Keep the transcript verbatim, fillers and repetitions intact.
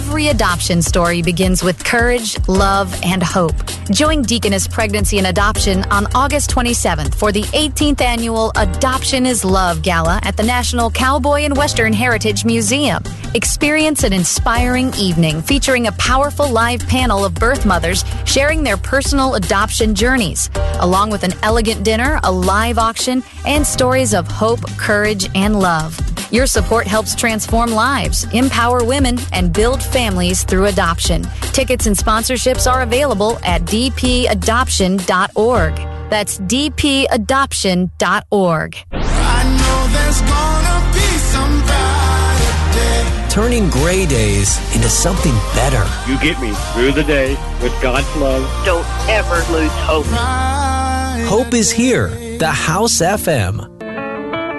Every adoption story begins with courage, love, and hope. Join Deaconess Pregnancy and Adoption on August twenty-seventh for the eighteenth Annual Adoption is Love Gala at the National Cowboy and Western Heritage Museum. Experience an inspiring evening featuring a powerful live panel of birth mothers sharing their personal adoption journeys, along with an elegant dinner, a live auction, and stories of hope, courage, and love. Your support helps transform lives, empower women, and build families through adoption. Tickets and sponsorships are available at d p adoption dot org. That's d p adoption dot org. I know there's gonna be some brighter day. Turning gray days into something better. You get me through the day with God's love. Don't ever lose hope. Hope is here. The House F M.